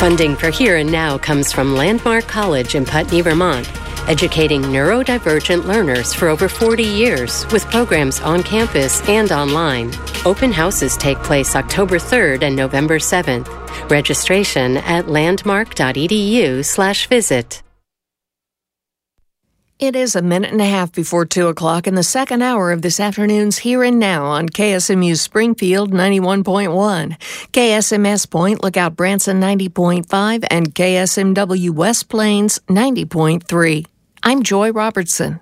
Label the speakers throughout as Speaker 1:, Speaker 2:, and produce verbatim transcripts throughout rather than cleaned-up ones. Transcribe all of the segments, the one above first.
Speaker 1: Funding for Here and Now comes from Landmark College in Putney, Vermont, educating neurodivergent learners for over forty years with programs on campus and online. Open houses take place October third and November seventh. Registration at landmark.edu slash visit.
Speaker 2: It is a minute and a half before two o'clock in the second hour of this afternoon's Here and Now on K S M U Springfield ninety-one point one, K S M S Point Lookout Branson ninety point five, and K S M W West Plains ninety point three. I'm Joy Robertson.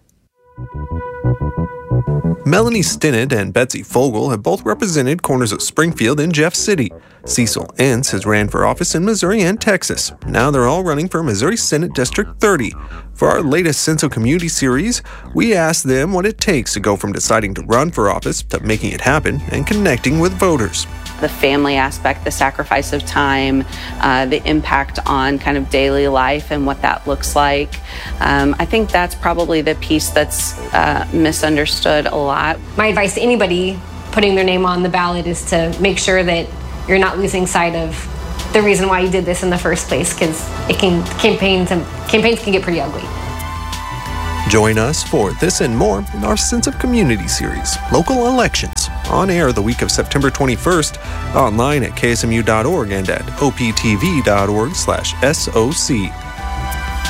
Speaker 3: Melanie Stinnett and Betsy Fogel have both represented corners of Springfield and Jeff City. Cecil Ince has ran for office in Missouri and Texas. Now they're all running for Missouri Senate District thirty. For our latest Sense of Community series, we asked them what it takes to go from deciding to run for office to making it happen and connecting with voters.
Speaker 4: The family aspect, the sacrifice of time, uh, the impact on kind of daily life and what that looks like. Um, I think that's probably the piece that's uh, misunderstood a lot.
Speaker 5: My advice to anybody putting their name on the ballot is to make sure that you're not losing sight of the reason why you did this in the first place, because it can campaigns and campaigns can get pretty ugly.
Speaker 3: Join us for this and more in our Sense of Community series, Local Elections, on air the week of September twenty-first, online at K S M U dot org and at O P T V dot org slash S O C.